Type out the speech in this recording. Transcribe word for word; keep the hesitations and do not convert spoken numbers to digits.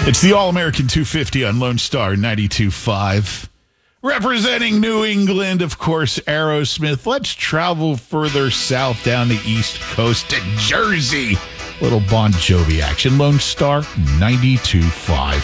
It's the All-American two fifty on Lone Star ninety-two point five. Representing New England, of course, Aerosmith. Let's travel further south down the East Coast to Jersey. Little Bon Jovi action. Lone Star ninety-two point five.